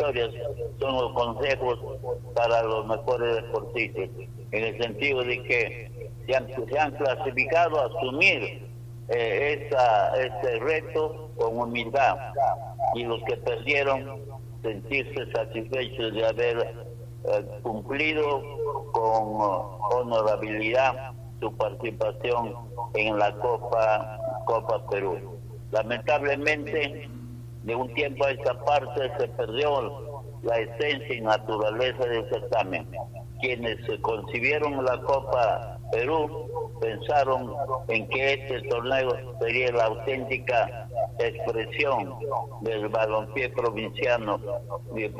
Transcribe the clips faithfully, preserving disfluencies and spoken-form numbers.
eliminatorias son los consejos para los mejores deportistas, en el sentido de que se han, se han clasificado a asumir eh, esa, ese reto con humildad, y los que perdieron sentirse satisfechos de haber eh, cumplido con uh, honorabilidad su participación en la Copa Copa Perú. Lamentablemente, de un tiempo a esta parte se perdió la esencia y naturaleza del certamen. Quienes concibieron la Copa Perú pensaron en que este torneo sería la auténtica expresión del balompié provinciano, del,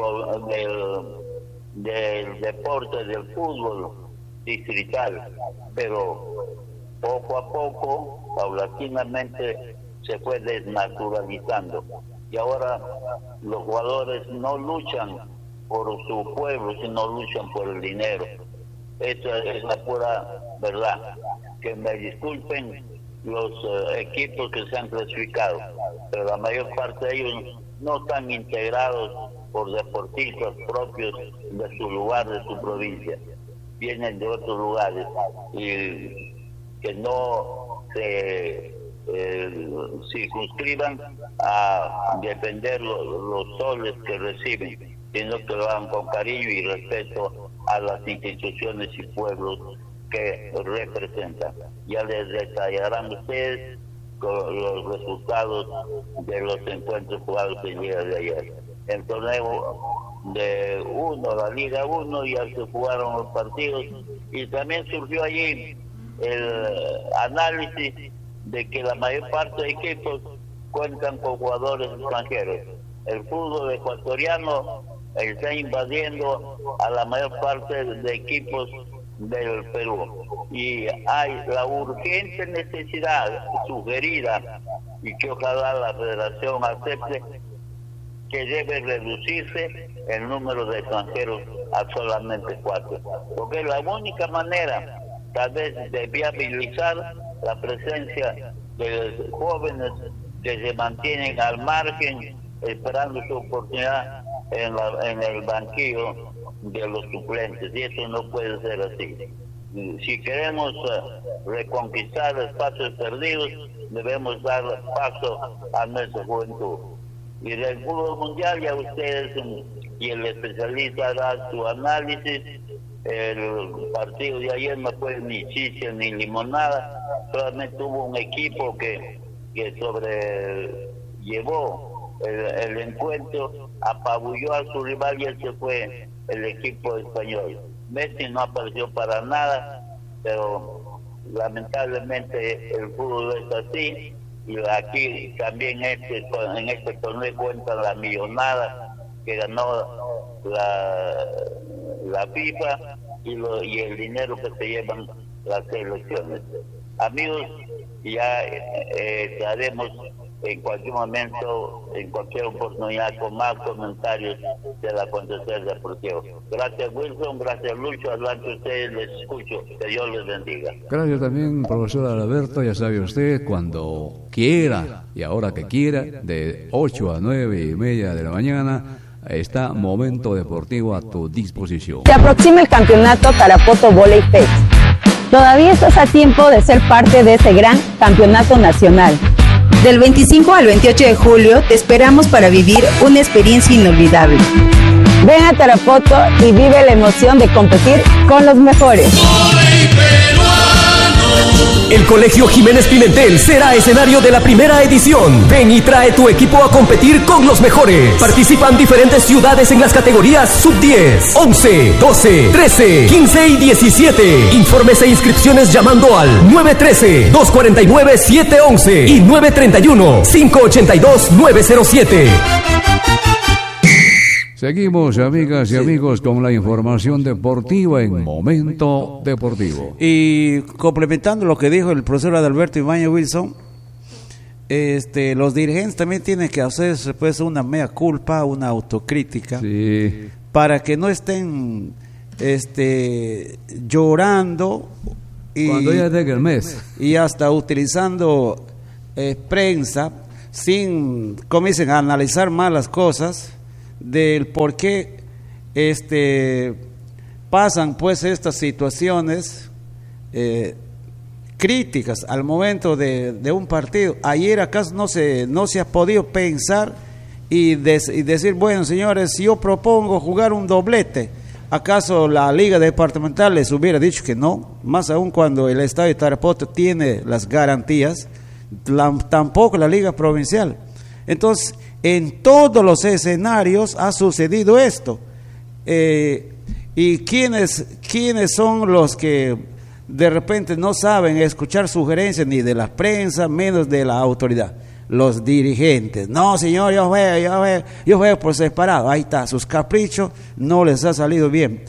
del deporte del fútbol distrital, pero poco a poco, paulatinamente, se fue desnaturalizando, y ahora los jugadores no luchan por su pueblo, sino luchan por el dinero. Esa es la pura verdad. Que me disculpen los uh, equipos que se han clasificado, pero la mayor parte de ellos no están integrados por deportistas propios de su lugar, de su provincia, vienen de otros lugares y que no se eh, circunscriban a defender lo, los soles que reciben, sino que lo hagan con cariño y respeto a las instituciones y pueblos que representan. Ya les detallarán ustedes con los resultados de los encuentros jugados el día de ayer. El torneo de uno, la Liga uno, ya se jugaron los partidos, y también surgió allí el análisis de que la mayor parte de equipos cuentan con jugadores extranjeros. El fútbol ecuatoriano está invadiendo a la mayor parte de equipos del Perú, y hay la urgente necesidad sugerida, y que ojalá la Federación acepte, que debe reducirse el número de extranjeros a solamente cuatro, porque es la única manera tal vez de viabilizar la presencia de jóvenes que se mantienen al margen esperando su oportunidad en, la, en el banquillo de los suplentes, y eso no puede ser así. Si queremos uh, reconquistar espacios perdidos, debemos dar paso a nuestra juventud. Y del fútbol mundial, ya ustedes y el especialista hará su análisis. El partido de ayer no fue ni chicha ni limonada, solamente hubo un equipo que, que sobrellevó el, el encuentro, apabulló a su rival, y ese fue el equipo español. Messi no apareció para nada, pero lamentablemente el fútbol es así, y aquí también este, en este torneo cuentan la millonada que ganó la, la FIFA y, lo, y el dinero que se llevan las selecciones. Amigos, ya eh, estaremos en cualquier momento, en cualquier oportunidad, con más comentarios del acontecer deportivo. Gracias, Wilson, gracias, Lucho, adelante ustedes, les escucho, que Dios les bendiga. Gracias también, profesor Alberto, ya sabe usted, cuando quiera, y ahora que quiera, de ocho a nueve y media de la mañana, está Momento Deportivo a tu disposición. Se aproxima el campeonato Tarapoto Volley Fest. Todavía estás a tiempo de ser parte de ese gran campeonato nacional. Del veinticinco al veintiocho de julio te esperamos para vivir una experiencia inolvidable. Ven a Tarapoto y vive la emoción de competir con los mejores. El Colegio Jiménez Pimentel será escenario de la primera edición. Ven y trae tu equipo a competir con los mejores. Participan diferentes ciudades en las categorías sub diez, once, doce, trece, quince y diecisiete. Informes e inscripciones llamando al nueve uno tres, dos cuatro nueve, siete uno uno y nueve tres uno, cinco ocho dos, nueve cero siete. Seguimos, amigas y amigos, con la información deportiva en Momento Deportivo. Y complementando lo que dijo el profesor Adalberto Ibáñez Wilson, este, los dirigentes también tienen que hacer pues, una mea culpa, una autocrítica, sí, para que no estén este, llorando y, cuando ya llegue el mes, y hasta utilizando eh, prensa sin, como dicen, analizar mal las cosas, del por qué este, pasan pues estas situaciones eh, críticas al momento de, de un partido. Ayer acaso no se, no se ha podido pensar y, des, y decir, bueno señores, si yo propongo jugar un doblete, ¿acaso la liga departamental les hubiera dicho que no? Más aún cuando el estadio de Tarapoto tiene las garantías, la, tampoco la liga provincial. Entonces, en todos los escenarios ha sucedido esto. Eh, ¿Y quiénes, quiénes son los que de repente no saben escuchar sugerencias ni de la prensa, menos de la autoridad? Los dirigentes. No, señor, yo juego, yo juego, yo juego por separado. Ahí está, sus caprichos no les ha salido bien.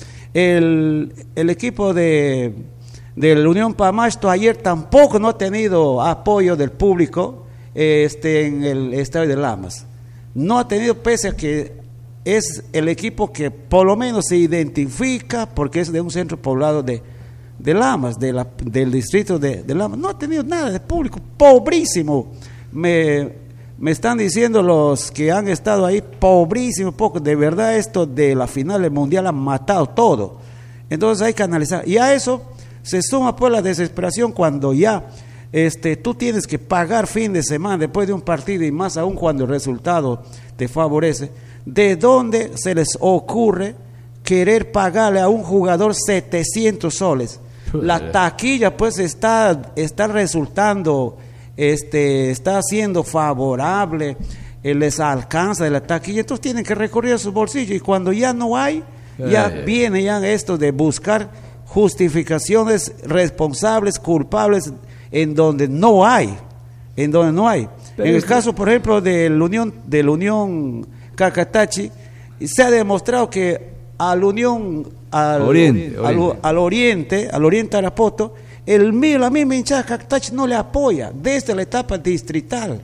El, el equipo de, de la Unión Pamasto ayer tampoco no ha tenido apoyo del público este, en el estadio de Lamas. No ha tenido, pese a que es el equipo que por lo menos se identifica porque es de un centro poblado de, de Lamas, de la, del distrito de, de Lamas. No ha tenido nada de público, pobrísimo. Me, me están diciendo los que han estado ahí, pobrísimo, poco. De verdad esto de la final del mundial ha matado todo. Entonces hay que analizar. Y a eso se suma pues la desesperación cuando ya este, tú tienes que pagar fin de semana después de un partido y más aún cuando el resultado te favorece. ¿De dónde se les ocurre querer pagarle a un jugador setecientos soles? La taquilla pues está, está resultando... Este, está siendo favorable, eh, les alcanza de la taquilla, entonces tienen que recurrir a sus bolsillos y cuando ya no hay, ya eh. viene ya esto de buscar justificaciones responsables, culpables, en donde no hay, en donde no hay. Pero en el caso, por ejemplo, de la Unión, de la Unión Cacatachi, se ha demostrado que al Unión, al Oriente, al, Oriente. al Oriente, al Oriente Tarapoto, el mío, la misma hinchada de Cacatachi no le apoya desde la etapa distrital,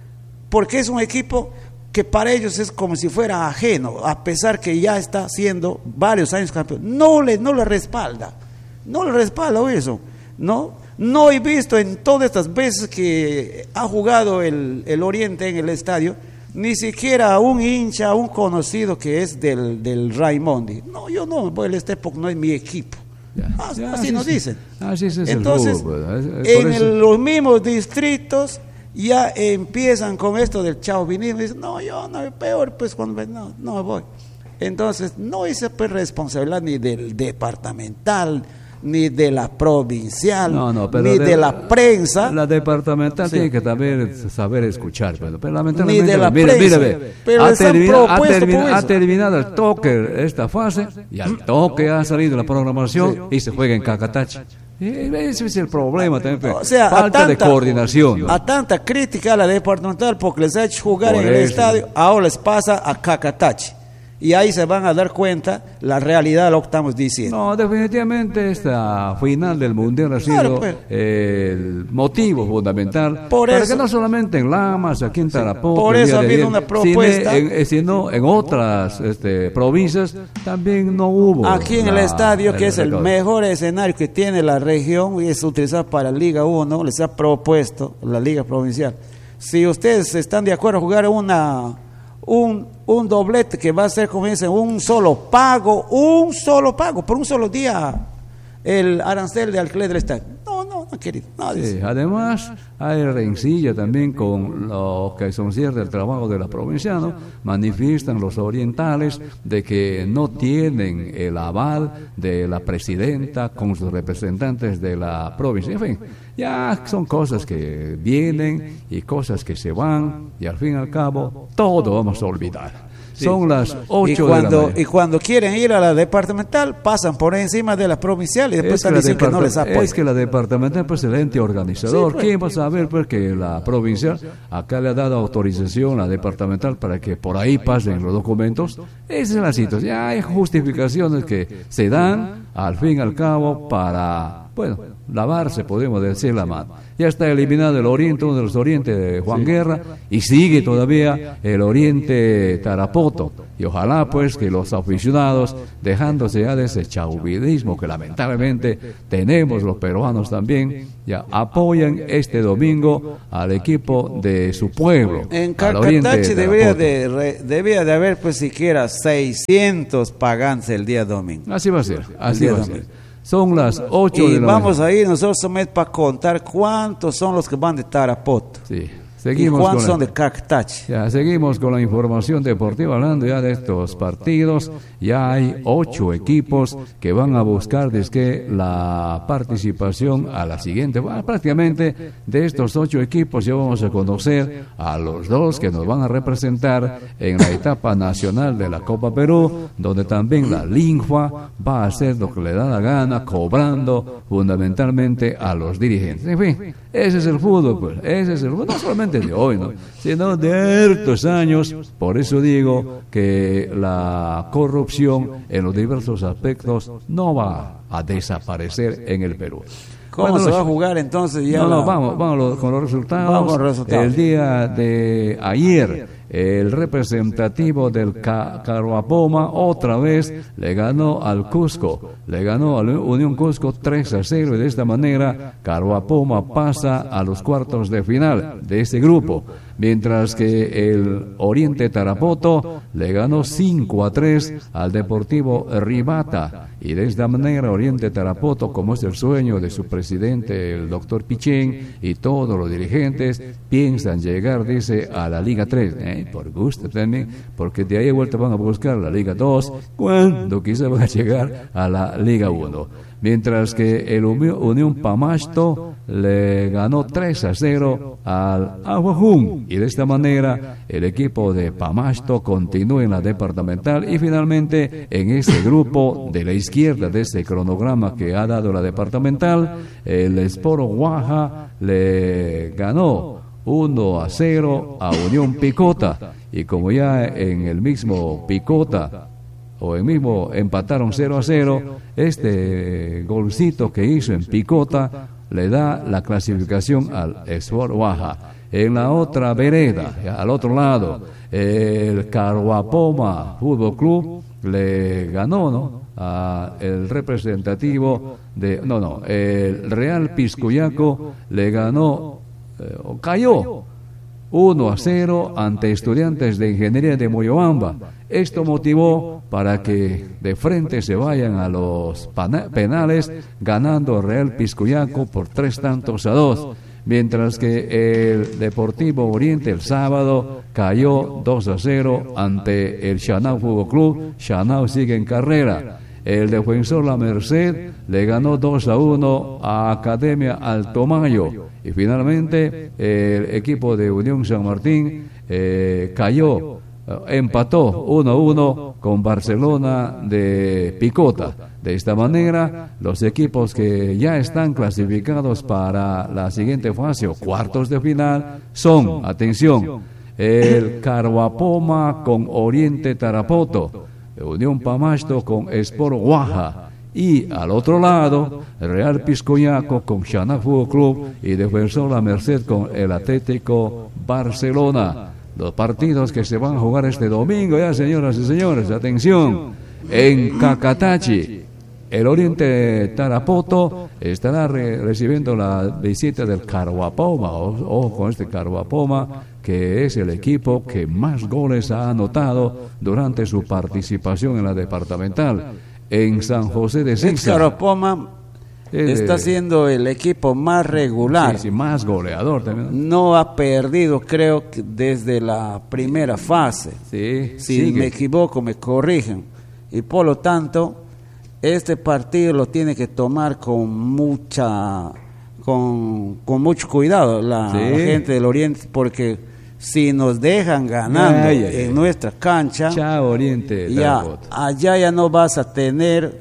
porque es un equipo que para ellos es como si fuera ajeno, a pesar que ya está siendo varios años campeón. No le, no le respalda, no le respalda eso, no, no he visto en todas estas veces que ha jugado el, el Oriente en el estadio, ni siquiera a un hincha, a un conocido que es del, del Raimondi. No, yo no voy al estadio porque no es mi equipo. Ya, así ya, así así nos es, dicen. Así es Entonces, el fútbol, es, es en eso. el, los mismos distritos ya empiezan con esto del chauvinismo. Dicen, no, yo no, peor, pues cuando no, no voy. Entonces, no es pues, responsabilidad ni del departamental, ni de la provincial, no, no, ni de, de la prensa. La departamental sí. tiene que también saber escuchar, pero, pero lamentablemente, ni de la mira, prensa, mira, ve, pero ha, termina, ha, termina, ha eso. terminado el toque esta fase y al toque ha salido la programación sí. y se juega en Cacatachi. Ese es el problema también, o sea, falta tanta, de coordinación. ¿No? A tanta crítica a la departamental porque les ha hecho jugar Por en el eso. estadio, ahora les pasa a Cacatachi. Y ahí se van a dar cuenta la realidad de lo que estamos diciendo. No, definitivamente esta final del Mundial ha sido claro, pues. eh, el motivo fundamental. Por para eso, que no solamente en Lamas, aquí en Tarapoto, por eso ha habido una propuesta. Sino en, sino en otras este, provincias también no hubo. Aquí en la, el estadio, que el es el record. mejor escenario que tiene la región y es utilizado para la Liga uno, les ha propuesto la Liga Provincial. Si ustedes están de acuerdo a jugar una... Un, un doblete que va a ser, como dicen, un solo pago, un solo pago, por un solo día, el arancel de alquiler del estadio. No, no, no, querido. No, sí, además, hay rencilla también con lo que concierne el trabajo de la provincia, ¿no? Manifiestan los orientales de que no tienen el aval de la presidenta con sus representantes de la provincia. En fin, ya son cosas que vienen y cosas que se van y al fin y al cabo todo vamos a olvidar. Sí. Son las ocho y cuando, de la mañana. Y cuando quieren ir a la departamental, pasan por encima de la provincial y después están diciendo que no les apoyan. Es que la departamental pues, es el ente organizador. Sí, pues, ¿Quién va a saber? Porque la provincial acá le ha dado autorización a la departamental para que por ahí pasen los documentos. Esa es la situación. Ya hay justificaciones que se dan al fin y al cabo para, bueno, lavarse, podemos decir, la mano. Ya está eliminado el Oriente, uno de los Orientes de Juan sí. Guerra, y sigue todavía el Oriente Tarapoto. Y ojalá pues que los aficionados, dejándose ya de ese chauvinismo que lamentablemente tenemos los peruanos también, ya apoyan este domingo al equipo de su pueblo. En Carcatache debería de, re, debería de haber pues siquiera seiscientos pagantes el día domingo. Así va a ser, así va a ser. Son las ocho y de la vamos a ir nosotros para contar cuántos son los que van de Tarapoto. Sí. Seguimos ¿Y cuántos con son la, de Carcatache? Ya, seguimos con la información deportiva, hablando ya de estos partidos. Ya hay ocho equipos que van a buscar desde la participación a la siguiente. Bueno, prácticamente de estos ocho equipos ya vamos a conocer a los dos que nos van a representar en la etapa nacional de la Copa Perú, donde también la Linfa va a hacer lo que le da la gana, cobrando fundamentalmente a los dirigentes. En fin, ese es el fútbol, pues, ese es el fútbol, no solamente de hoy, ¿no? Sino de hartos años. Por eso digo que la corrupción en los diversos aspectos no va a desaparecer en el Perú. ¿Cómo bueno, se va a jugar entonces? Ya no, la... no, vamos, vamos con los resultados. Vamos con los resultados. El día de ayer, el representativo del Caruapoma otra vez le ganó al Cusco, le ganó a la Unión Cusco tres a cero, y de esta manera Caruapoma pasa a los cuartos de final de este grupo, mientras que el Oriente Tarapoto le ganó cinco a tres al Deportivo Ribata, y de esta manera Oriente Tarapoto, como es el sueño de su presidente, el doctor Pichén, y todos los dirigentes piensan llegar, dice, a la Liga tres, ¿eh? Por gusto también, porque de ahí de vuelta van a buscar la Liga dos, cuando quizá van a llegar a la Liga uno. Mientras que el Unión Pamasto le ganó tres a cero al Aguajún, y de esta manera el equipo de Pamasto continúa en la departamental, y finalmente en ese grupo de la izquierda de ese cronograma que ha dado la departamental, el Sport Guaja le ganó uno a cero a Unión Picota, y como ya en el mismo Picota o el mismo empataron cero a cero, este golcito que hizo en Picota le da la clasificación al Sport Guaja. En la otra vereda, al otro lado, el Caruapoma Fútbol Club le ganó, ¿no?, a el representativo de, no, no, el Real Piscuyaco le ganó, eh, cayó uno a cero ante Estudiantes de Ingeniería de Moyobamba. Esto motivó para que de frente se vayan a los penales, ganando Real Piscuyaco por tres tantos a dos. Mientras que el Deportivo Oriente el sábado cayó dos a cero ante el Chanao Fútbol Club. Chanao sigue en carrera. El Defensor La Merced le ganó dos a uno a Academia Alto Mayo. Y finalmente el equipo de Unión San Martín eh, cayó, empató uno a uno con Barcelona de Picota. De esta manera, los equipos que ya están clasificados para la siguiente fase o cuartos de final son, atención, el Caruapoma con Oriente Tarapoto, Unión Pamasto con Sport Guaja, y al otro lado Real Piscoyaco con Chanao Fútbol Club y Defensor La Merced con el Atlético Barcelona. Los partidos que se van a jugar este domingo, ya, señoras y señores, atención, en Cacatachi, el Oriente Tarapoto estará re recibiendo la visita del Caruapoma. Ojo con este Caruapoma, que es el equipo que más goles ha anotado durante su participación en la departamental. En San José de Sixta, el Caruapoma está siendo el equipo más regular, sí, sí, más goleador también. No ha perdido, creo que desde la primera fase. Sí, si sigue. me equivoco, me corrigen. Y por lo tanto, este partido lo tiene que tomar con mucha, con, con mucho cuidado la, sí. la gente del Oriente, porque si nos dejan ganando ay, ay, en ay. nuestra cancha, Chao, Oriente, ya allá ya no vas a tener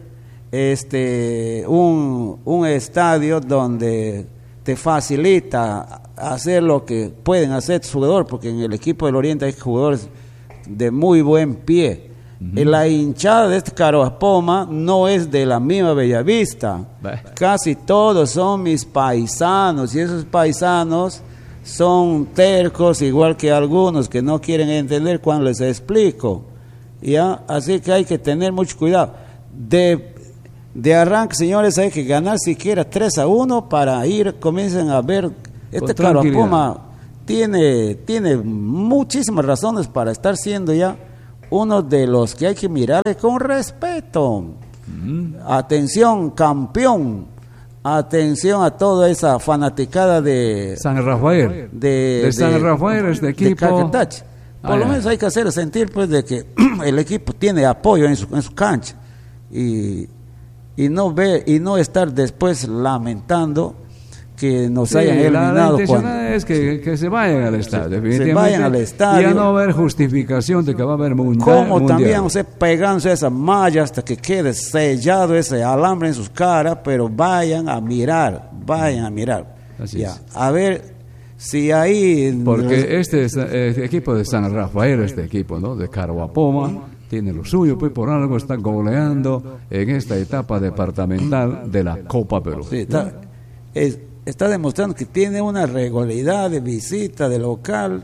este un, un estadio donde te facilita hacer lo que pueden hacer tus jugadores, porque en el equipo del Oriente hay jugadores de muy buen pie. Uh-huh. La hinchada de este Caruapoma no es de la misma Bellavista. Bah. Casi todos son mis paisanos, y esos paisanos son tercos, igual que algunos que no quieren entender cuando les explico. ¿Ya? Así que hay que tener mucho cuidado. De, de arranque, señores, hay que ganar siquiera tres a uno para ir, comiencen a ver. Este Caruapoma tiene, tiene muchísimas razones para estar siendo ya uno de los que hay que mirarle con respeto. Mm. Atención, campeón. Atención a toda esa fanaticada de San Rafael. De, de San de, Rafael, este equipo. Por ah, lo menos hay que hacer sentir pues de que el equipo tiene apoyo en su, en su cancha. Y, y no ve y no estar después lamentando que nos sí, hayan eliminado. La, la intención cuando, es que, que se vayan al estadio, definitivamente. Se vayan al estadio. Y ya no va a haber justificación de que va a haber mundial. Como mundial. También usted pegándose esa malla hasta que quede sellado ese alambre en sus caras, pero vayan a mirar, vayan a mirar. Así ya, es. A ver si ahí... Porque este, es, este equipo de San Rafael, este equipo, ¿no? De Caruapoma, tiene lo suyo, pues por algo está goleando en esta etapa departamental de la Copa Perú. Sí, está, es, está demostrando que tiene una regularidad de visita de local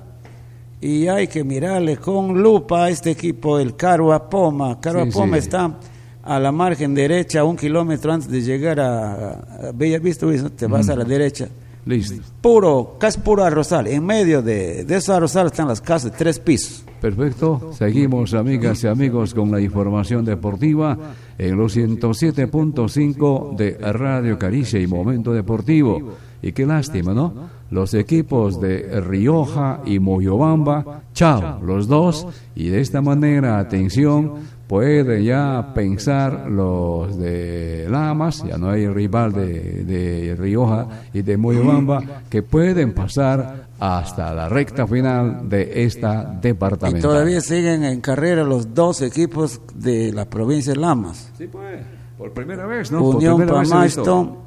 y hay que mirarle con lupa a este equipo, el Caruapoma. Caruapoma sí, sí. está a la margen derecha, un kilómetro antes de llegar a, a Bellavista, te vas mm. a la derecha. Listo. Puro, casi puro arrozal. En medio de, de esos arrozales están las casas de tres pisos. Perfecto. Seguimos, amigas y amigos, con la información deportiva en los ciento siete punto cinco de Radio Caricia y Momento Deportivo. Y qué lástima, ¿no? Los equipos de Rioja y Moyobamba, chao, los dos. Y de esta manera, atención, puede ya pensar los de Lamas, ya no hay rival de, de Rioja y de Moyobamba, que pueden pasar hasta la recta final de esta departamental. Y todavía siguen en carrera los dos equipos de la provincia de Lamas. Sí, pues, por primera vez, ¿no? Unión Pamasto,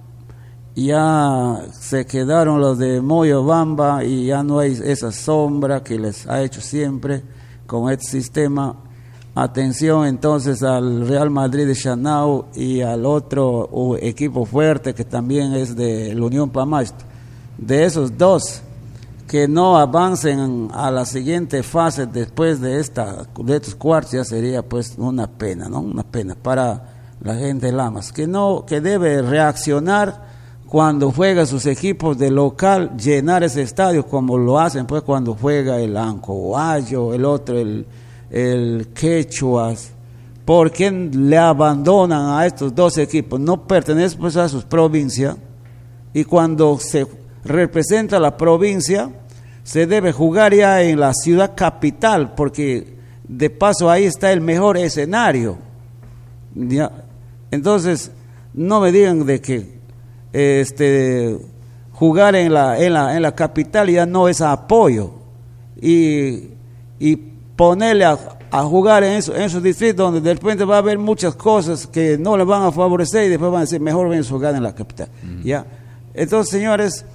ya se quedaron los de Moyobamba y ya no hay esa sombra que les ha hecho siempre con este sistema. Atención entonces al Real Madrid de Chanao y al otro uh, equipo fuerte que también es de la Unión Pamasto. De esos dos que no avancen a la siguiente fase después de esta de estos cuartos, ya sería pues una pena, ¿no? Una pena para la gente de Lamas, que no que debe reaccionar cuando juega sus equipos de local, llenar ese estadio como lo hacen pues cuando juega el Ancoayo, el otro el el Quechuas. ¿Por qué le abandonan a estos dos equipos? No pertenecen pues a sus provincias, y cuando se representa la provincia se debe jugar ya en la ciudad capital, porque de paso ahí está el mejor escenario, ¿ya? Entonces no me digan de que este jugar en la en la en la capital ya no es apoyo, y y ponerle a, a jugar en, eso, en esos distritos donde de repente va a haber muchas cosas que no le van a favorecer y después van a decir mejor ven a jugar en la capital. Uh-huh. ¿Ya? Entonces, señores,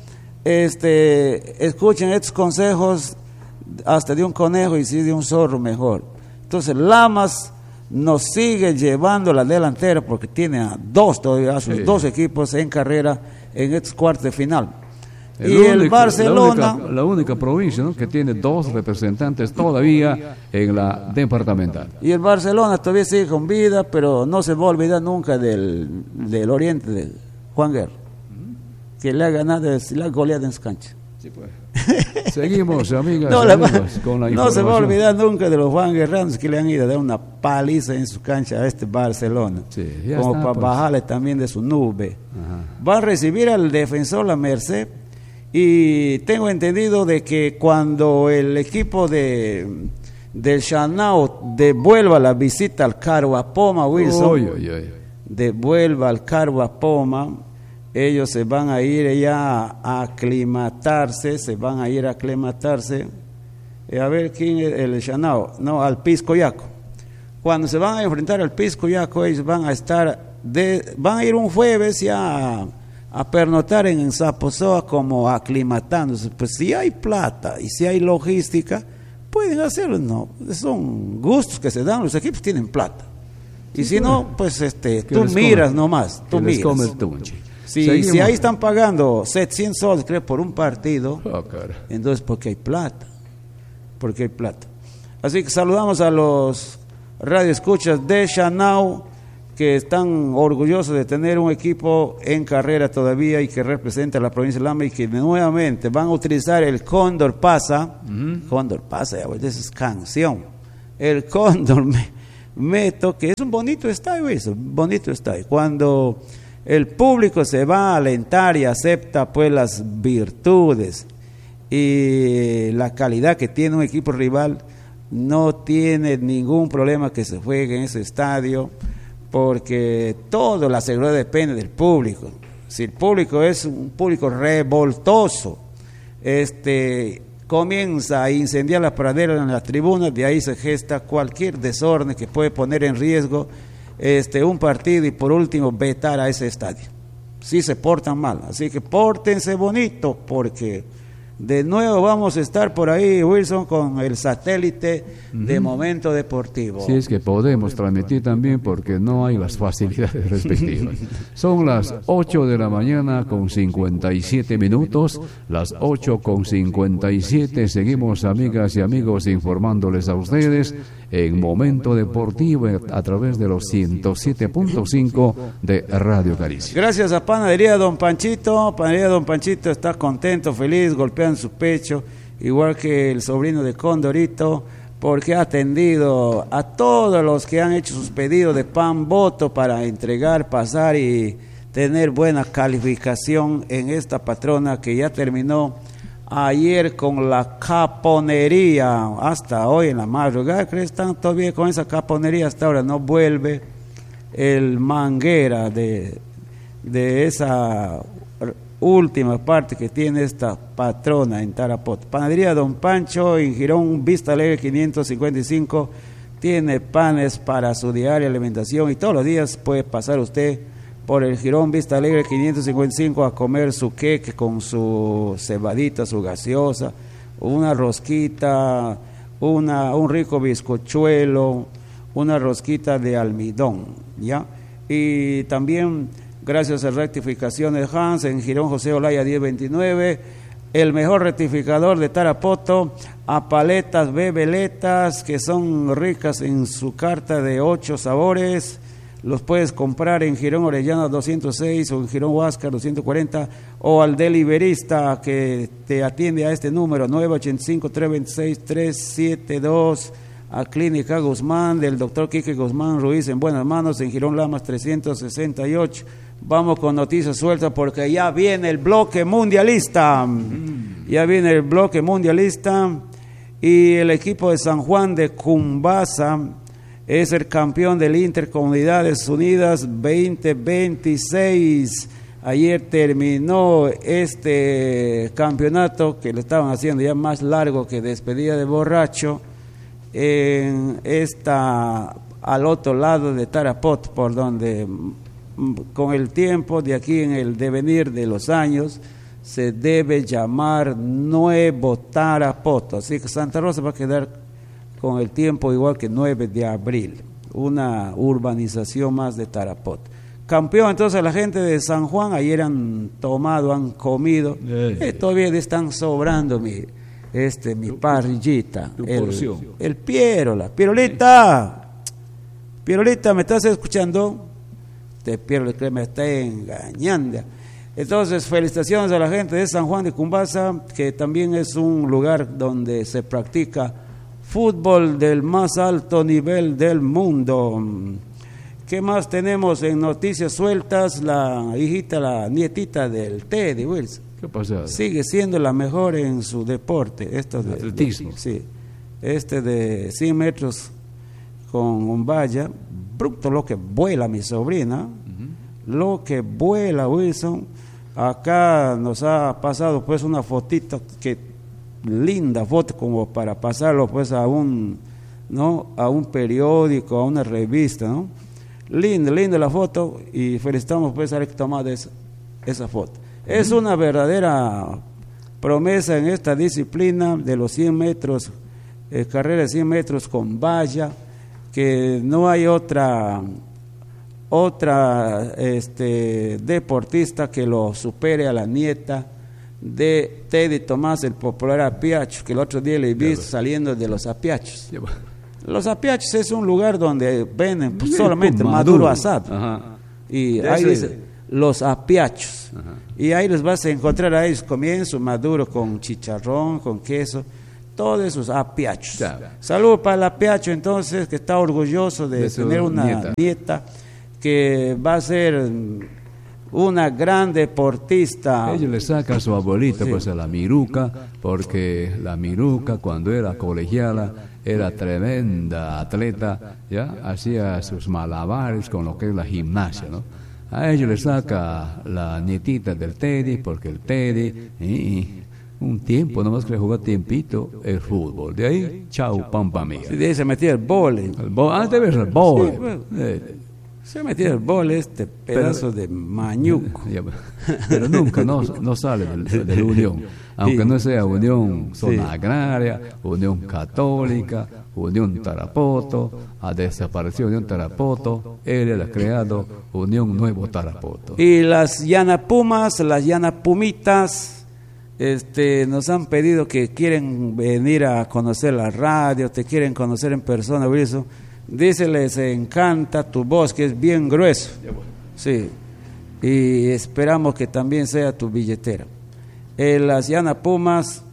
este, escuchen estos consejos hasta de un conejo y si de un zorro mejor. Entonces, Lamas nos sigue llevando la delantera porque tiene a dos todavía, a sus sí. dos equipos en carrera en estos cuartos de final. El y único, el Barcelona, la única, la única provincia, ¿no?, que tiene dos representantes todavía en la departamental. Y el Barcelona todavía sigue con vida, pero no se va a olvidar nunca del, del oriente de Juan Guerra, uh-huh. que le ha ganado, le ha goleado en su cancha. Sí, pues. Seguimos, amigas no, y amigos, con la información. No se va a olvidar nunca de los Juan Guerranos que le han ido a dar una paliza en su cancha a este Barcelona, sí, como está, para pues. bajarle también de su nube. Ajá. Va a recibir al defensor La Merced. Y tengo entendido de que cuando el equipo de del Chanao devuelva la visita al Caruapoma, Wilson, oy, oy, oy. devuelva al Caruapoma, ellos se van a ir ya a aclimatarse, se van a ir a aclimatarse, eh, a ver quién es el Chanao, no, al Piscoyaco. Cuando se van a enfrentar al Piscoyaco, ellos van a estar, de, van a ir un jueves ya a, a pernotar en Zaposoa como aclimatándose. Pues si hay plata y si hay logística, pueden hacerlo, no, son gustos que se dan, los equipos tienen plata. Y si no, pues este, tú miras come, nomás, tú miras. Come el tunche. Si, si ahí están pagando setecientos soles, creo, por un partido, oh, entonces porque hay plata, porque hay plata. Así que saludamos a los radioescuchas de Chanao, que están orgullosos de tener un equipo en carrera todavía y que representa a la provincia de Lama, y que nuevamente van a utilizar el Cóndor Pasa, uh-huh. Cóndor Pasa, ya, esa es canción, el Cóndor me, Meto, que es un bonito estadio eso, bonito estadio, cuando el público se va a alentar y acepta pues las virtudes y la calidad que tiene un equipo rival, no tiene ningún problema que se juegue en ese estadio, porque todo, la seguridad depende del público. Si el público es un público revoltoso, este comienza a incendiar las praderas en las tribunas, de ahí se gesta cualquier desorden que puede poner en riesgo este un partido y por último vetar a ese estadio. Si se portan mal, así que pórtense bonito, porque de nuevo vamos a estar por ahí, Wilson, con el satélite uh-huh. de Momento Deportivo. Sí, es que podemos transmitir también porque no hay las facilidades respectivas. Son las ocho de la mañana con cincuenta y siete minutos, las ocho con cincuenta y siete. Seguimos, amigas y amigos, informándoles a ustedes en Momento Deportivo a través de los ciento siete punto cinco de Radio Caricia. Gracias a Panadería Don Panchito. Panadería Don Panchito está contento, feliz, golpeando su pecho, igual que el sobrino de Condorito, porque ha atendido a todos los que han hecho sus pedidos de pan voto para entregar, pasar y tener buena calificación en esta patrona que ya terminó ayer con la caponería, hasta hoy en la madrugada. ¿Crees? Están todavía con esa caponería, hasta ahora no vuelve el manguera de, de esa última parte que tiene esta patrona en Tarapoto. Panadería Don Pancho en Girón Vista Alegre quinientos cincuenta y cinco, tiene panes para su diaria alimentación y todos los días puede pasar usted por el Girón Vista Alegre quinientos cincuenta y cinco a comer su queque con su cebadita, su gaseosa, una rosquita, una, un rico bizcochuelo, una rosquita de almidón, ¿ya? Y también gracias a Rectificaciones Hans en Girón José Olaya diez veintinueve, el mejor rectificador de Tarapoto, a paletas bebeletas que son ricas en su carta de ocho sabores. Los puedes comprar en Girón Orellana doscientos seis o en Girón Huáscar doscientos cuarenta, o al deliverista que te atiende a este número nueve ocho cinco, tres dos seis, tres siete dos, a Clínica Guzmán del doctor Quique Guzmán Ruiz en buenas manos en Girón Lamas trescientos sesenta y ocho. Vamos con noticias sueltas porque ya viene el bloque mundialista, mm. ya viene el bloque mundialista y el equipo de San Juan de Cumbasa es el campeón del Intercomunidades Unidas veinte veintiséis. Ayer terminó este campeonato que lo estaban haciendo ya más largo que despedida de borracho en esta al otro lado de Tarapot, por donde con el tiempo de aquí en el devenir de los años se debe llamar Nuevo Tarapoto, así que Santa Rosa va a quedar con el tiempo igual que nueve de abril, una urbanización más de Tarapot. Campeón entonces la gente de San Juan, ayer han tomado, han comido, eh, todavía están sobrando mi este mi parrillita, tu, tu el, el Pierola, Pierolita, Pierolita, ¿me estás escuchando? Te Pierola que me está engañando. Entonces felicitaciones a la gente de San Juan de Cumbasa, que también es un lugar donde se practica fútbol del más alto nivel del mundo. ¿Qué más tenemos en noticias sueltas? La hijita, la nietita del Teddy Wilson. ¿Qué pasa? Sigue siendo la mejor en su deporte. Esto de, atletismo. De, sí. Este de cien metros con un valla. Bruto lo que vuela mi sobrina. Uh-huh. Lo que vuela, Wilson. Acá nos ha pasado pues una fotito que linda foto como para pasarlo pues a un, ¿no? A un periódico, a una revista, ¿no? Linda, linda la foto y felicitamos pues a haber tomado esa, esa foto. Uh-huh. Es una verdadera promesa en esta disciplina de los cien metros eh, carrera de cien metros con valla, que no hay otra otra este, deportista que lo supere a la nieta de Teddy Tomás, el popular Apiacho, que el otro día le vi saliendo de los Apiachos. Los Apiachos es un lugar donde venden pues, solamente maduro, maduro asado. Ajá. Y de ahí dice, los Apiachos. Ajá. Y ahí los vas a encontrar a ellos comiendo su maduro con chicharrón, con queso, todos esos Apiachos. Claro. Saludos para el Apiacho entonces, que está orgulloso de, de tener una nieta. nieta que va a ser una gran deportista. Ella le saca a su abuelita, sí. pues a la Miruca, porque la Miruca cuando era colegiala era tremenda atleta, ya hacía sus malabares con lo que es la gimnasia, ¿no? A ella le saca la nietita del Teddy, porque el Teddy eh, un tiempo, nomás que le jugó tiempito el fútbol, de ahí chau pampa mía. Sí, de ahí se metía el vóley. El bo antes de ver el vóley. Sí, bueno. eh. Se metía el bol este pedazo pero, de mañuco. Ya, pero nunca no, no sale de, de la Unión, aunque sí. no sea Unión Zona sí. Agraria, Unión Católica, Unión Tarapoto, ha desaparecido Unión Tarapoto, él ha creado Unión Nuevo Tarapoto. Y las Llanapumas, las Llanapumitas, este, nos han pedido que quieren venir a conocer la radio, te quieren conocer en persona, Wilson. Dice, les encanta tu voz, que es bien grueso. Sí. Y esperamos que también sea tu billetera. Eh, las Llanapumas,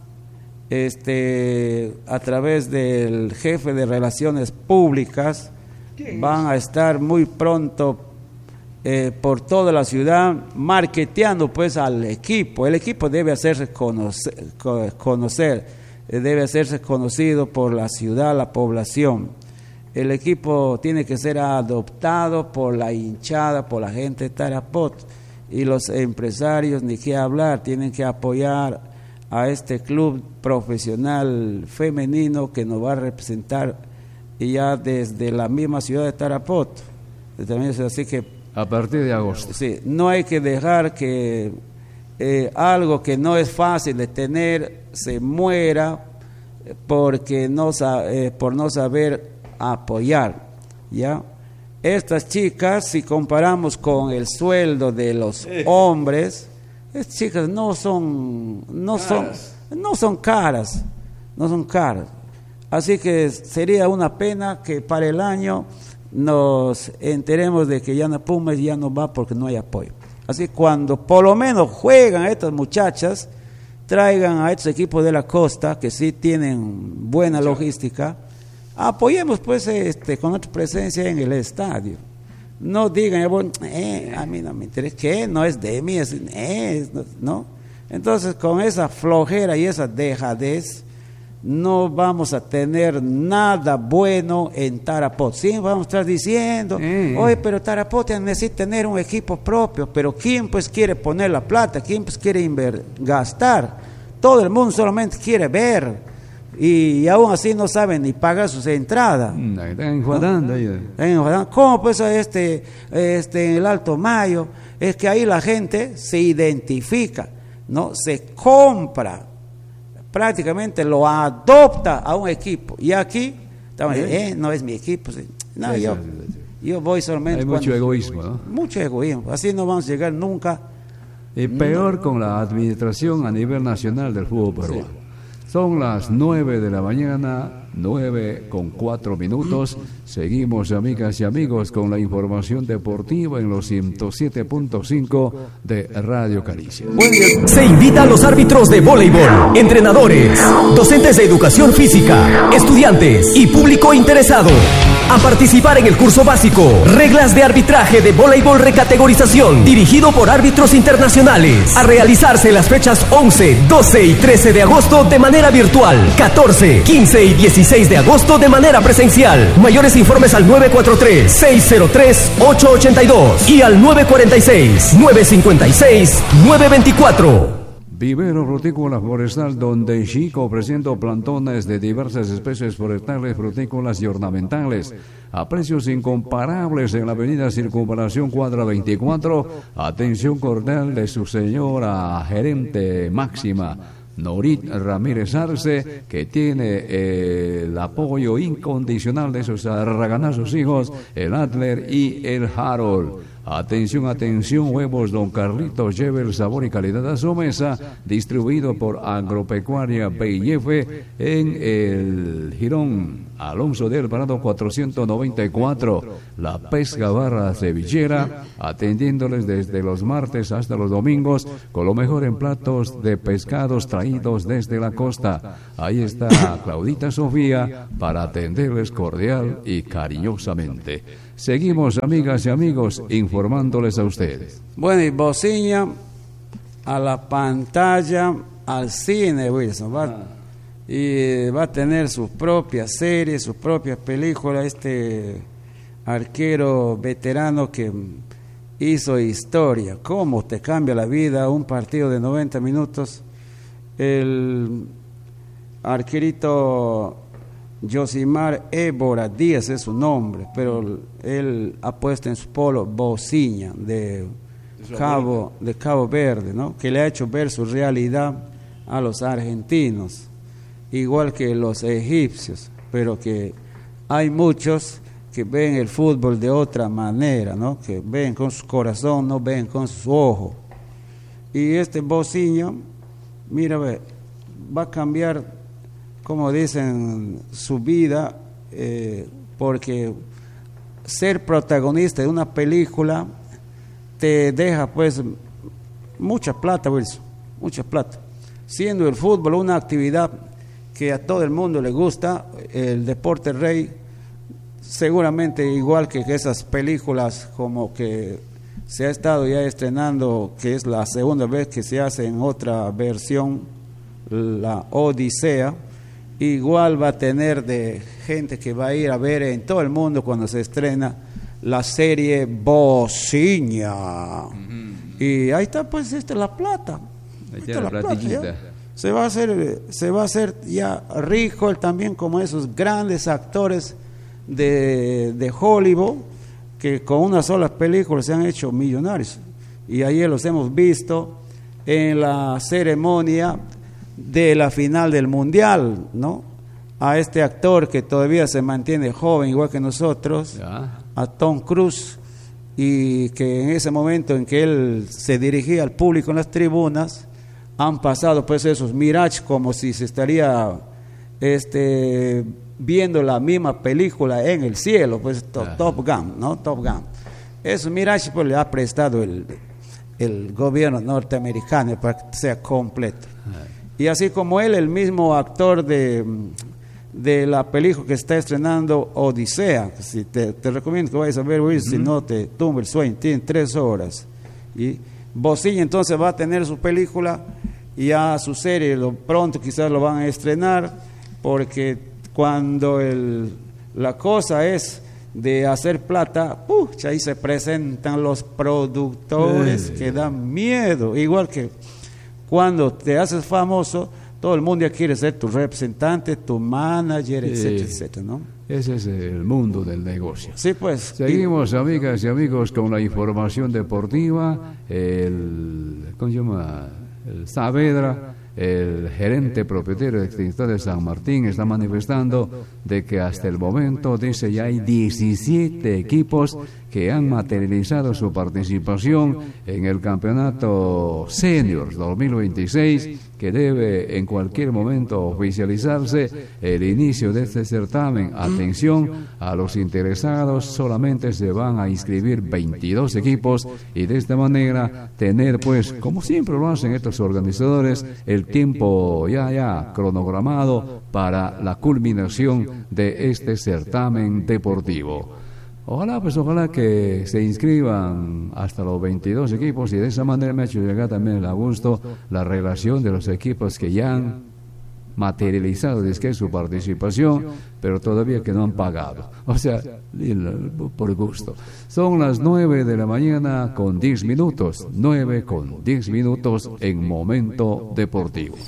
este, a través del jefe de Relaciones Públicas, van a estar muy pronto eh, por toda la ciudad marketeando pues al equipo. El equipo debe hacerse conocer, conocer debe hacerse conocido por la ciudad, la población. El equipo tiene que ser adoptado por la hinchada, por la gente de Tarapoto, y los empresarios, ni qué hablar, tienen que apoyar a este club profesional femenino que nos va a representar y ya desde la misma ciudad de Tarapoto. Así que a partir de agosto. Sí, no hay que dejar que eh, algo que no es fácil de tener se muera porque no eh, por no saber apoyar, ¿ya? Estas chicas, si comparamos con el sueldo de los hombres, estas chicas no son, no son, no son caras, no son caras. Así que sería una pena que para el año nos enteremos de que Llanapumas ya no va porque no hay apoyo. Así que cuando por lo menos juegan a estas muchachas, traigan a estos equipos de la costa que sí tienen buena logística. Apoyemos pues este con nuestra presencia en el estadio. No digan, eh, a mí no me interesa, que no es de mí, es, eh, no. Entonces con esa flojera y esa dejadez no vamos a tener nada bueno en Tarapoto. Sí, vamos a estar diciendo, eh. oye, pero Tarapoto necesita tener un equipo propio, pero ¿quién pues quiere poner la plata? ¿Quién pues quiere inver gastar? Todo el mundo solamente quiere ver. Y aún así no saben ni pagar sus entradas. No, están enjuagando. ¿No? Están enjuagando. ¿Cómo pues este, este, en el Alto Mayo? Es que ahí la gente se identifica, ¿no? Se compra, prácticamente lo adopta a un equipo. Y aquí, estamos diciendo, eh, no es mi equipo. No, sí, yo, sí, sí, sí. yo voy solamente. Hay mucho egoísmo, ¿no? Mucho egoísmo. Así no vamos a llegar nunca. Y peor no. con la administración a nivel nacional del fútbol peruano. Sí. Son las nueve de la mañana, nueve con cuatro minutos. Seguimos, amigas y amigos, con la información deportiva en los ciento siete punto cinco de Radio Caricia. Se invita a los árbitros de voleibol, entrenadores, docentes de educación física, estudiantes y público interesado a participar en el curso básico Reglas de Arbitraje de Voleibol Recategorización, dirigido por árbitros internacionales, a realizarse las fechas once, doce y trece de agosto de manera virtual, catorce, quince y dieciséis de agosto de manera presencial. Mayores informes al nueve cuatro tres, seis cero tres, ocho ocho dos y al nueve cuatro seis, nueve cinco seis, nueve dos cuatro. Vivero Frutícola Forestal, donde Chico ofreciendo plantones de diversas especies forestales, frutícolas y ornamentales a precios incomparables en la avenida Circunvalación Cuadra veinticuatro. Atención cordial de su señora gerente máxima, Norit Ramírez Arce, que tiene eh, el apoyo incondicional de sus arraganazos hijos, el Adler y el Harold. Atención, atención, huevos Don Carlitos, lleve el sabor y calidad a su mesa, distribuido por Agropecuaria B y F en el Girón Alonso del Prado cuatrocientos noventa y cuatro, La Pesca Barra Cevichera, atendiéndoles desde los martes hasta los domingos con lo mejor en platos de pescados traídos desde la costa. Ahí está Claudita Sofía para atenderles cordial y cariñosamente. Seguimos, amigas y amigos, informándoles a ustedes. Bueno, y Bociña a la pantalla, al cine, Wilson, va, ah. y va a tener sus propias series, sus propias películas. Este arquero veterano que hizo historia. ¿Cómo te cambia la vida un partido de noventa minutos? El arquerito Josimar Évora Díaz es su nombre, pero él ha puesto en su polo Bociña de Cabo, de Cabo Verde, ¿no? Que le ha hecho ver su realidad a los argentinos, igual que los egipcios, pero que hay muchos que ven el fútbol de otra manera, ¿no? Que ven con su corazón, no ven con su ojo. Y este Bociña, mira, ve, va a cambiar, como dicen, su vida, eh, porque ser protagonista de una película te deja pues mucha plata, Wilson, mucha plata. Siendo el fútbol una actividad que a todo el mundo le gusta, el deporte rey, seguramente igual que esas películas como que se ha estado ya estrenando, que es la segunda vez que se hace en otra versión, la Odisea, igual va a tener de gente que va a ir a ver en todo el mundo cuando se estrena la serie Bociña. Uh-huh. Y ahí está pues esta la plata. Ahí está la plata, ya. Se va a hacer, se va a hacer ya rico él también, como esos grandes actores de, de Hollywood que con una sola película se han hecho millonarios. Y ayer los hemos visto en la ceremonia de la final del mundial, ¿no? A este actor que todavía se mantiene joven igual que nosotros, ya. A Tom Cruise, y que en ese momento en que él se dirigía al público en las tribunas, han pasado pues esos mirages como si se estaría este viendo la misma película en el cielo, pues Top, Top Gun, ¿no? Top Gun. Esos mirages pues le ha prestado el, el gobierno norteamericano para que sea completo. Y así como él, el mismo actor de, de la película que está estrenando Odisea, si te, te recomiendo que vayas a ver, Will, uh-huh. Si no te tumba el sueño, tiene tres horas. Y Bociña entonces va a tener su película y ya su serie, lo pronto quizás lo van a estrenar, porque cuando el, la cosa es de hacer plata, uh, ahí se presentan los productores sí. que dan miedo, igual que cuando te haces famoso, todo el mundo ya quiere ser tu representante, tu manager, sí. etcétera, etcétera, ¿no? Ese es el mundo del negocio. Sí, pues. Seguimos, y... amigas y amigos, con la información deportiva. El, ¿cómo se llama? El Saavedra, el gerente propietario de Extintores San Martín, está manifestando de que hasta el momento, dice, ya hay diecisiete equipos que han materializado su participación en el campeonato Seniors dos mil veintiséis, que debe en cualquier momento oficializarse el inicio de este certamen. Atención a los interesados, solamente se van a inscribir veintidós equipos y de esta manera tener, pues, como siempre lo hacen estos organizadores, el tiempo ya ya cronogramado para la culminación de este certamen deportivo. Ojalá, pues ojalá que se inscriban hasta los veintidós equipos, y de esa manera me ha hecho llegar también a gusto la relación de los equipos que ya han materializado desde su participación, pero todavía que no han pagado. O sea, por gusto. Son las nueve de la mañana con diez minutos. nueve con diez minutos en Momento Deportivo.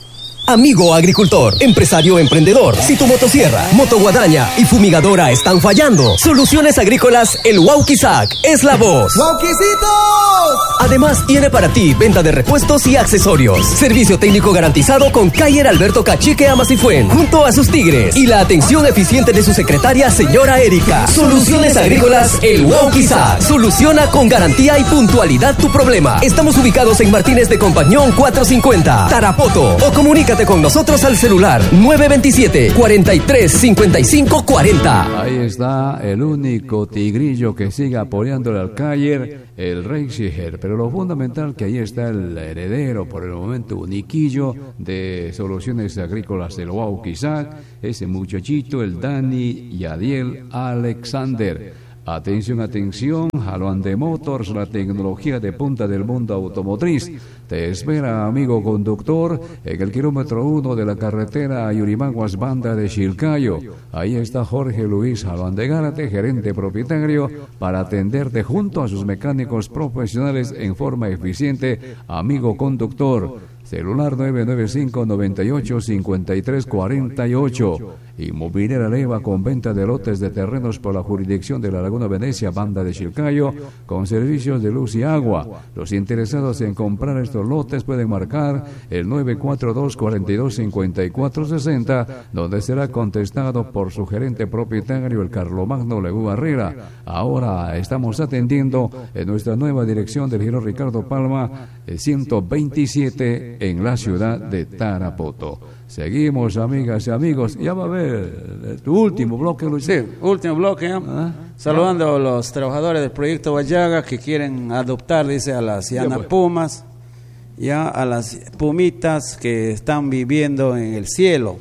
Amigo agricultor, empresario emprendedor, si tu motosierra, motoguadaña y fumigadora están fallando, Soluciones Agrícolas El Wauquizac es la voz. ¡Wauquicitos! Además tiene para ti venta de repuestos y accesorios, servicio técnico garantizado con Cayer Alberto Cachique Amasifuen, junto a sus tigres y la atención eficiente de su secretaria señora Erika. Soluciones Agrícolas El Wauquizac. Soluciona con garantía y puntualidad tu problema. Estamos ubicados en Martínez de Compañón cuatrocientos cincuenta, Tarapoto, o comunícate con nosotros al celular nueve veintisiete, cuarenta y tres, cincuenta y cinco, cuarenta. Ahí está el único tigrillo que sigue apoyándole al Cayer, el Rey Siger. Pero lo fundamental que ahí está el heredero, por el momento uniquillo, de Soluciones Agrícolas del Wauquizac, ese muchachito, el Dani Yadiel Alexander. Atención, atención, Jalón Motors, la tecnología de punta del mundo automotriz. Te espera, amigo conductor, en el kilómetro uno de la carretera Yurimaguas, Banda de Chilcayo. Ahí está Jorge Luis Jalón de Gárate, gerente propietario, para atenderte junto a sus mecánicos profesionales en forma eficiente, amigo conductor. Celular nueve nueve cinco, noventa y ocho, cincuenta y tres, cuarenta y ocho. Inmobiliaria Leva, con venta de lotes de terrenos por la jurisdicción de la Laguna Venecia, Banda de Chilcayo, con servicios de luz y agua. Los interesados en comprar estos lotes pueden marcar el nueve cuatro dos, cuarenta y dos, cincuenta y cuatro, sesenta, donde será contestado por su gerente propietario, el Carlomagno Legú Barrera. Ahora estamos atendiendo en nuestra nueva dirección del Giro Ricardo Palma, el ciento veintisiete, en la ciudad de Tarapoto. Seguimos, amigas y amigos. Ya va a ver tu último bloque, Luis. Sí, último bloque. ¿eh? ¿Ah? Saludando a los trabajadores del proyecto Vallaga que quieren adoptar, dice, a las Yana pues. Pumas, ya a las pumitas que están viviendo en el cielo.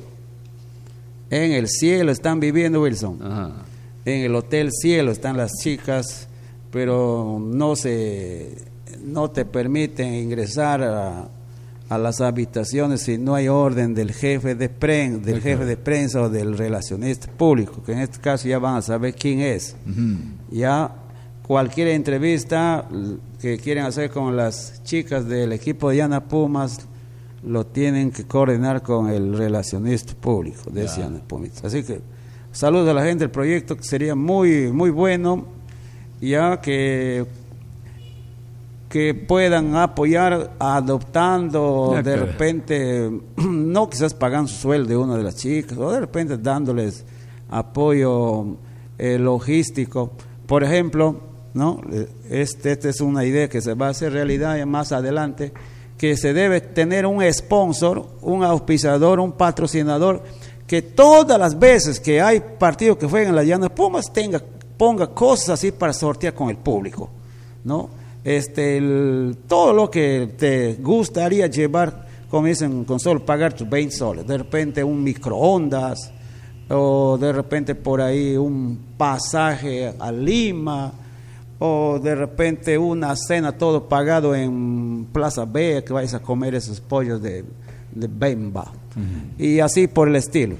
En el cielo están viviendo, Wilson. Ajá. En el Hotel Cielo están las chicas, pero no se, no te permiten ingresar a a las habitaciones si no hay orden del jefe de prensa, del jefe de prensa o del relacionista público, que en este caso ya van a saber quién es. Uh-huh. Ya cualquier entrevista que quieren hacer con las chicas del equipo de Yana Pumas lo tienen que coordinar con el relacionista público de Yana Pumas. Así que saludos a la gente del proyecto, que sería muy muy bueno ya que que puedan apoyar adoptando, de repente, no quizás pagando su sueldo de una de las chicas, o de repente dándoles apoyo eh, logístico. Por ejemplo, ¿no? Este, esta es una idea que se va a hacer realidad ya más adelante, que se debe tener un sponsor, un auspiciador, un patrocinador, que todas las veces que hay partidos que juegan las Llanas Pumas, tenga, ponga cosas así para sortear con el público, ¿no? Este, el, todo lo que te gustaría llevar, como dicen, con solo pagar tus veinte soles, de repente un microondas, o de repente por ahí un pasaje a Lima, o de repente una cena todo pagado en Plaza B, que vais a comer esos pollos de, de Bemba, uh-huh. y así por el estilo.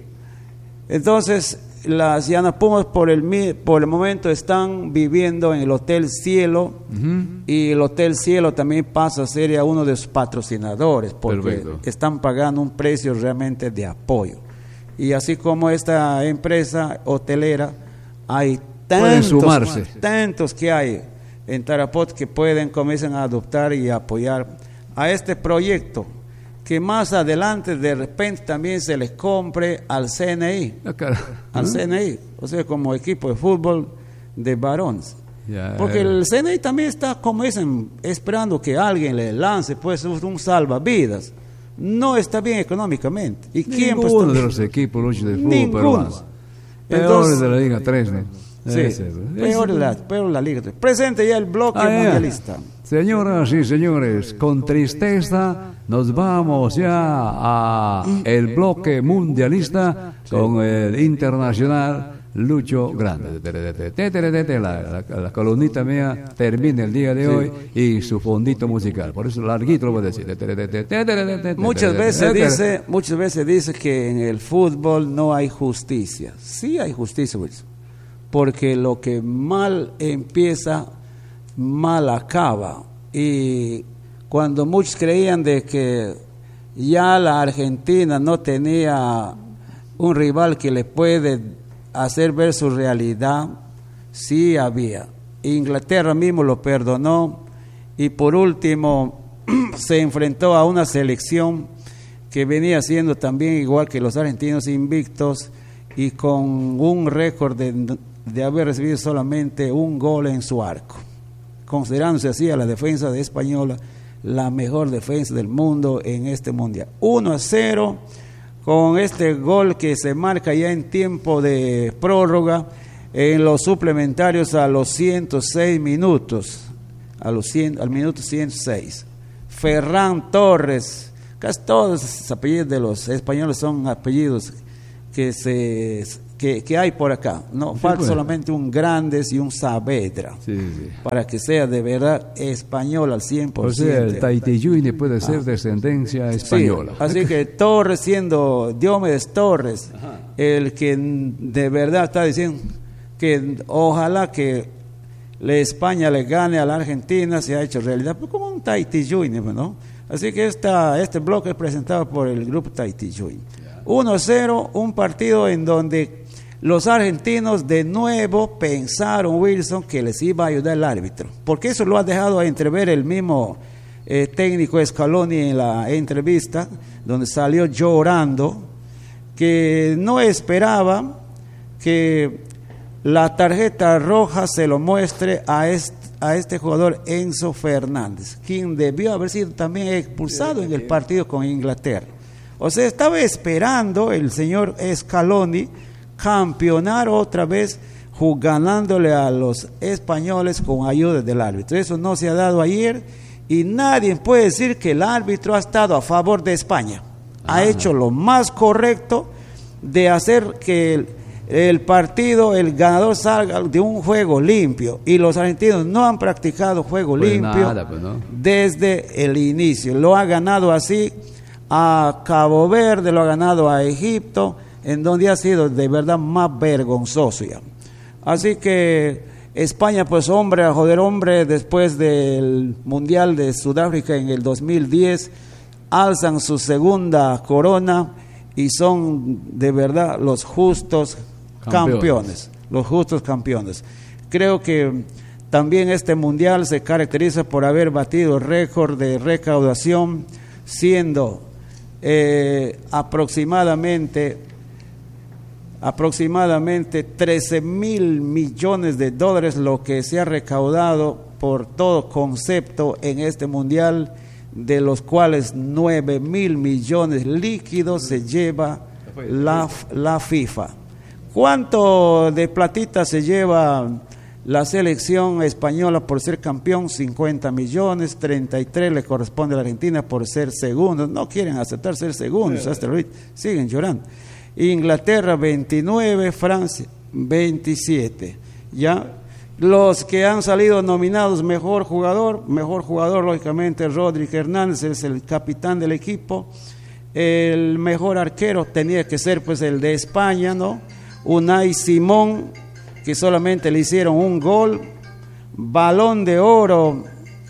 Entonces las Yana Pumas por el, por el momento están viviendo en el Hotel Cielo, uh-huh. y el Hotel Cielo también pasa a ser a uno de sus patrocinadores, porque Perfecto. Están pagando un precio realmente de apoyo. Y así como esta empresa hotelera, hay tantos, tantos que hay en Tarapoto que pueden comenzar a adoptar y apoyar a este proyecto, que más adelante de repente también se les compre al C N I, al C N I, o sea, como equipo de fútbol de varones. Ya, porque el C N I también está, como dicen, esperando que alguien le lance pues un salvavidas. No está bien económicamente. ¿Y quién pues, Ninguno de los equipos de fútbol peruanos? Peores de la Liga tres, ¿no? Sí, es peor, la, peor la Liga tres. Presente ya el bloque ah, mundialista. Señoras y señores, con tristeza nos vamos ya a el bloque mundialista sí. con el internacional Lucho Grande. La, la, la columnita mía termina el día de sí. hoy y su fondito musical. Por eso larguito lo voy a decir. Muchas veces dice, muchas veces dice que en el fútbol no hay justicia. Sí hay justicia, Wilson, porque lo que mal empieza, mal acaba. Y cuando muchos creían de que ya la Argentina no tenía un rival que le puede hacer ver su realidad. Sí había. Inglaterra mismo lo perdonó, y por último se enfrentó a una selección que venía siendo también igual que los argentinos, invictos y con un récord de, de haber recibido solamente un gol en su arco, considerándose así a la defensa de española la mejor defensa del mundo en este mundial. uno a cero con este gol que se marca ya en tiempo de prórroga, en los suplementarios a los ciento seis minutos, a los cien, al minuto ciento seis. Ferran Torres, casi todos los apellidos de los españoles son apellidos que se que, que hay por acá, no sí, falta pues. solamente un Grandes y un Saavedra, Sí, sí. para que sea de verdad español al cien por O ciento. sea, el Taitiyuini puede ser descendencia española. Sí, así que Torres, siendo Diomedes Torres, el que de verdad está diciendo que ojalá que la España le gane a la Argentina, se ha hecho realidad, pues como un Taitiyuini, ¿no? Así que esta, este bloque es presentado por el grupo Taitiyuini. uno a cero, un partido en donde los argentinos de nuevo pensaron, Wilson, que les iba a ayudar el árbitro, porque eso lo ha dejado entrever el mismo eh, técnico Scaloni en la entrevista, donde salió llorando, que no esperaba que la tarjeta roja se lo muestre a este, a este jugador Enzo Fernández, quien debió haber sido también expulsado en el partido con Inglaterra. O sea, estaba esperando el señor Scaloni campeonar otra vez, ganándole a los españoles con ayuda del árbitro. Eso no se ha dado ayer, y nadie puede decir que el árbitro ha estado a favor de España. Ha Ah. hecho lo más correcto de hacer que el, el partido, el ganador salga de un juego limpio, y los argentinos no han practicado juego Pues limpio nada, pues, ¿no? desde el inicio. Lo ha ganado así a Cabo Verde, lo ha ganado a Egipto, en donde ha sido de verdad más vergonzoso ya. Así que España, pues hombre a joder hombre, después del Mundial de Sudáfrica en el dos mil diez, alzan su segunda corona y son de verdad los justos campeones, Campeones. los justos campeones. Creo que también este Mundial se caracteriza por haber batido el récord de recaudación, siendo eh, aproximadamente aproximadamente trece mil millones de dólares lo que se ha recaudado por todo concepto en este mundial, de los cuales nueve mil millones líquidos se lleva la, la FIFA. ¿Cuánto de platita se lleva la selección española por ser campeón? cincuenta millones, treinta y tres le corresponde a la Argentina por ser segundos. No quieren aceptar ser segundos, hasta ahorita siguen llorando. Inglaterra veintinueve, Francia veintisiete. Ya los que han salido nominados mejor jugador, mejor jugador lógicamente Rodríguez Hernández, es el capitán del equipo. El mejor arquero tenía que ser pues el de España, ¿no? Unai Simón, que solamente le hicieron un gol. Balón de oro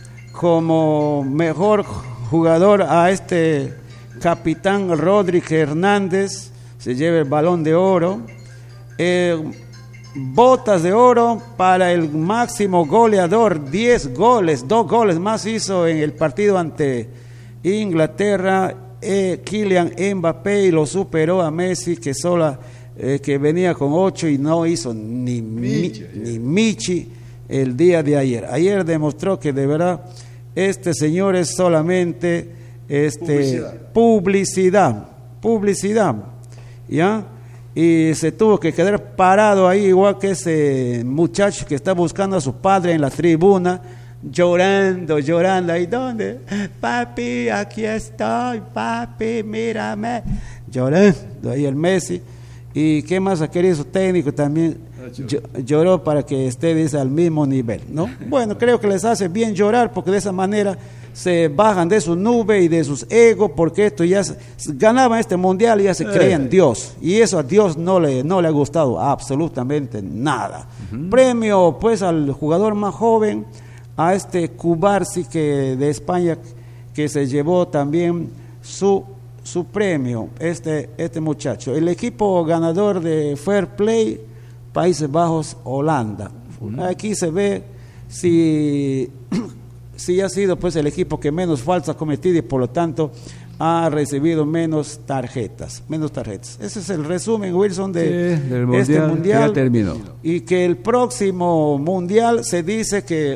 como mejor jugador a este capitán Rodríguez Hernández, se lleva el Balón de Oro. Eh, botas de oro para el máximo goleador, diez goles, dos goles más hizo en el partido ante Inglaterra, eh, Kylian Mbappé, y lo superó a Messi, que sola eh, que venía con ocho y no hizo ni Michi, mi, ni Michi el día de ayer. Ayer demostró que de verdad este señor es solamente este publicidad, publicidad, publicidad. ¿Ya? Y se tuvo que quedar parado ahí, igual que ese muchacho que está buscando a su padre en la tribuna, llorando, llorando. ¿Ahí dónde? Papi, aquí estoy, papi, mírame. Llorando ahí el Messi. ¿Y qué más ha querido su técnico? También lloró para que esté, dice, al mismo nivel, ¿no? Bueno, creo que les hace bien llorar, porque de esa manera se bajan de su nube y de sus egos, porque esto ya se, ganaban este mundial y ya se creían Dios, y eso a Dios no le, no le ha gustado absolutamente nada. Uh-huh. Premio pues al jugador más joven, a este Cubarsi, que de España, que se llevó también su, su premio, este, este muchacho. El equipo ganador de Fair Play, Países Bajos, Holanda. Uh-huh. Aquí se ve si, si ha sido pues el equipo que menos faltas ha cometido y por lo tanto ha recibido menos tarjetas, menos tarjetas. Ese es el resumen, Wilson, de sí, del mundial, este mundial. Ya terminó. Y que el próximo mundial se dice que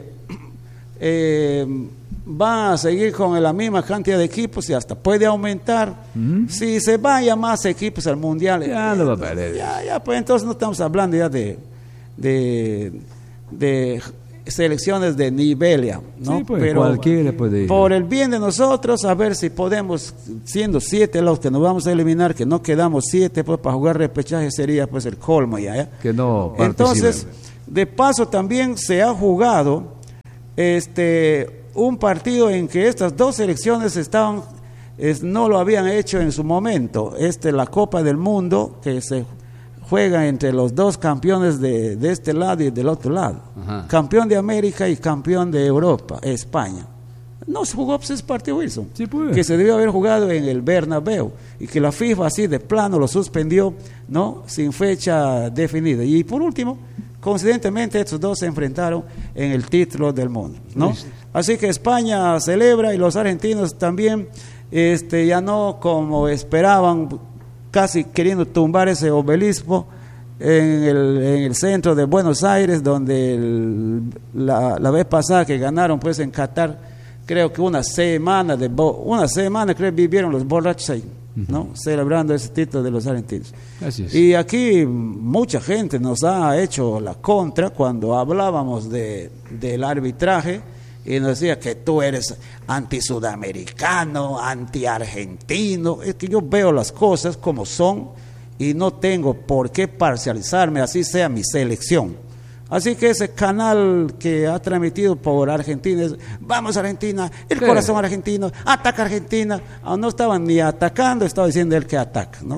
eh, va a seguir con la misma cantidad de equipos y hasta puede aumentar. ¿Mm? Si se vaya más equipos al mundial, ya no va a perder. Ya, ya, pues entonces no estamos hablando ya de de, de selecciones de nivel ya, ¿no? Sí, pues, pero cualquiera puede ir. Por el bien de nosotros, a ver si podemos, siendo siete los que nos vamos a eliminar, que no quedamos siete, pues para jugar repechaje sería pues el colmo ya, ¿ya? Que no participen. Entonces, de paso también se ha jugado este un partido en que estas dos selecciones estaban es, no lo habían hecho en su momento. Este la Copa del Mundo que se juega entre los dos campeones de, de este lado y del otro lado. Ajá. Campeón de América y campeón de Europa, España. No se jugó pues, ese partido, Wilson, sí, pues. Que se debió haber jugado en el Bernabéu y que la FIFA así de plano lo suspendió, ¿no? Sin fecha definida. Y por último, coincidentemente estos dos se enfrentaron en el título del mundo, ¿no? Sí. Así que España celebra y los argentinos también, este, ya no como esperaban, casi queriendo tumbar ese obelisco en el, en el centro de Buenos Aires, donde el, la, la vez pasada que ganaron pues en Qatar, creo que una semana de una semana creo vivieron los borrachos ahí, ¿no? Uh-huh. Celebrando ese título de los argentinos. Así es. Y aquí mucha gente nos ha hecho la contra cuando hablábamos de del arbitraje y nos decía que tú eres anti-sudamericano, anti-argentino. Es que yo veo las cosas como son y no tengo por qué parcializarme, así sea mi selección. Así que ese canal que ha transmitido por Argentina es, vamos Argentina, el sí. Corazón argentino, ataca Argentina. Ah, no estaban ni atacando, estaba diciendo él que ataca, ¿no?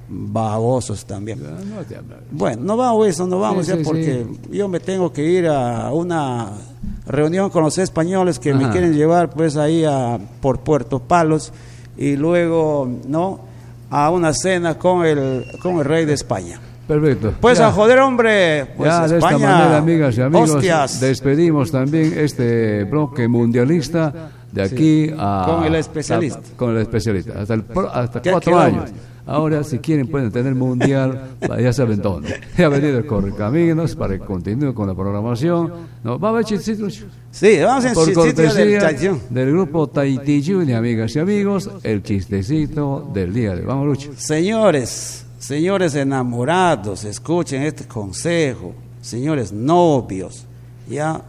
Babosos también. No, no te bueno, no vamos eso, no vamos sí, ya sí, porque sí. Yo me tengo que ir a una reunión con los españoles que Ajá. me quieren llevar pues ahí a, por Puerto Palos y luego, ¿no? A una cena con el, con el rey de España. Perfecto. Pues ya. A joder, hombre. Pues ya, de España, esta manera, amigas y amigos, hostias. Despedimos también este bloque mundialista de aquí sí. a... Con el especialista. A, con el especialista. Hasta, el, hasta cuatro años. años. Ahora, si quieren, pueden tener mundial, ya saben dónde. Ya ha venido el Correcaminos para que continúe con la programación. No, va a haber chistecitos. Sí, vamos a Por cortesía del, del grupo Tahití Junior, amigas y amigos, el chistecito del día de hoy. Vamos, Lucho. Señores, señores enamorados, escuchen este consejo. Señores novios, ya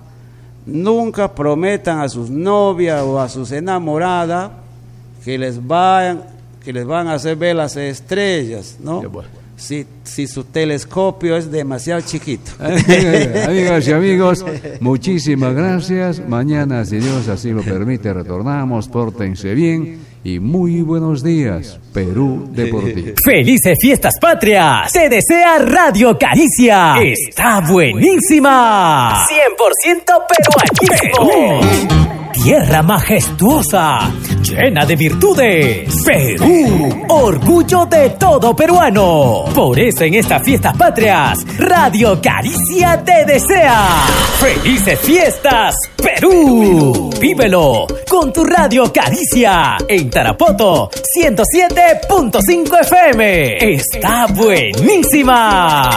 nunca prometan a sus novias o a sus enamoradas que les vayan que les van a hacer ver las estrellas, ¿no? Bueno. Si, si su telescopio es demasiado chiquito. Amigas y amigos, muchísimas gracias. Mañana, si Dios así lo permite, retornamos. Pórtense bien y muy buenos días, Perú Deportivo. ¡Felices Fiestas Patrias! ¡Te desea Radio Caricia! ¡Está buenísima! cien por ciento peruanismo. Tierra majestuosa, llena de virtudes. Perú, orgullo de todo peruano. Por eso en estas fiestas patrias, Radio Caricia te desea ¡felices fiestas, Perú! Vívelo con tu Radio Caricia en Tarapoto ciento siete punto cinco F M. ¡Está buenísima!